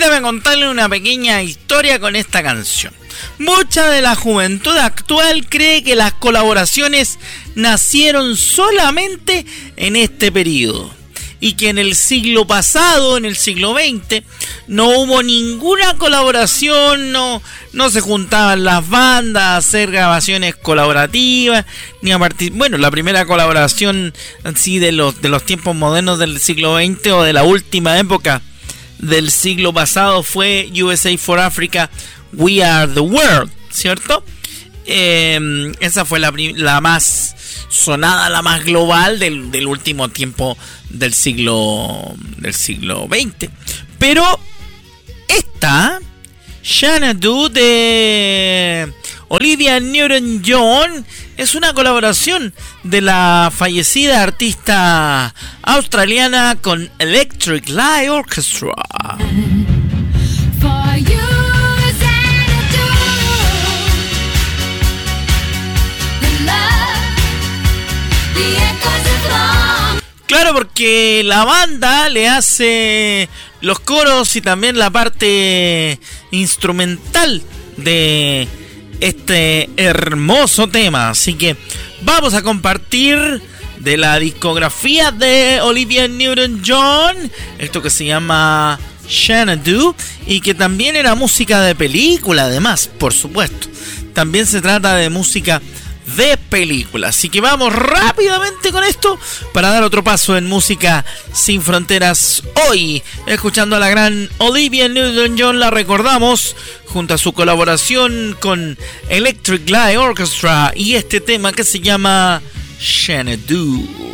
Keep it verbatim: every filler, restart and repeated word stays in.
Permítame contarle una pequeña historia con esta canción. Mucha de la juventud actual cree que las colaboraciones nacieron solamente en este periodo y que en el siglo pasado, en el siglo veinte, no hubo ninguna colaboración, no, no se juntaban las bandas a hacer grabaciones colaborativas, ni a partir, bueno, la primera colaboración así de los, de los tiempos modernos del siglo veinte o de la última época del siglo pasado fue U S A for Africa, We Are the World, ¿cierto? Eh, esa fue la, la más sonada, la más global del, del último tiempo del siglo del siglo veinte. Pero esta Xanadu de Olivia Newton-John es una colaboración de la fallecida artista australiana con Electric Light Orchestra. Claro, porque la banda le hace los coros y también la parte instrumental de este hermoso tema. Así que vamos a compartir de la discografía de Olivia Newton-John esto que se llama Xanadu, y que también era música de película, además, por supuesto. También se trata de música de película. Así que vamos rápidamente con esto para dar otro paso en Música Sin Fronteras. Hoy, escuchando a la gran Olivia Newton-John, la recordamos junto a su colaboración con Electric Light Orchestra y este tema que se llama Xanadu.